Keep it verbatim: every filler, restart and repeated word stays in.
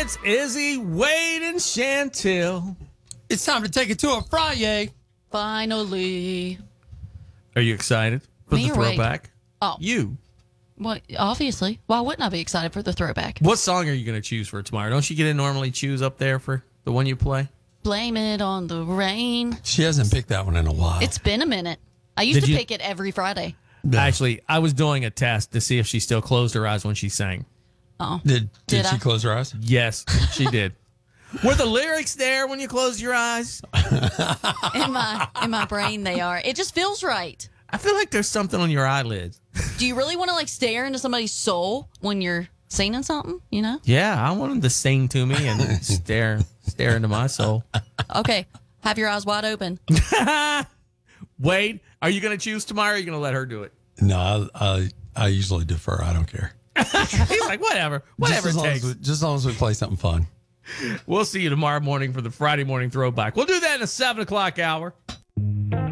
It's Izzy, Wade, and Chantel. It's time to take it to a Friday. Finally. Are you excited for Me the or Wade? throwback? Oh. You. Well, obviously. Why wouldn't I be excited for the throwback? What song are you going to choose for tomorrow? Don't you get to normally choose up there for the one you play? Blame it on the rain. She hasn't picked that one in a while. It's been a minute. I used Did to you- pick it every Friday. Yeah. Actually, I was doing a test to see if she still closed her eyes when she sang. Oh. Did did, Did she I? close her eyes? Yes, she did. Were the lyrics there when you closed your eyes? In my in my brain they are. It just feels right. I feel like there's something on your eyelids. Do you really want to like stare into somebody's soul when you're singing something, you know? Yeah, I want them to sing to me and stare stare into my soul. Okay. Have your eyes wide open. Wade, are you going to choose tomorrow or are you going to let her do it? No, I, I I usually defer. I don't care. He's like, whatever. Whatever just it as long takes. as, we, just as long as we play something fun. We'll see you tomorrow morning for the Friday morning throwback. We'll do that in the seven o'clock hour.